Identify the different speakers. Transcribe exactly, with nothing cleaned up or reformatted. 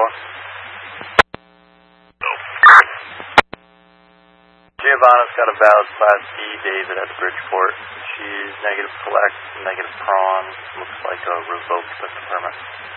Speaker 1: one. Giovanna's got a valid Class D, David at Bridgeport. She's negative collect, negative prawn, looks like a revoked permit.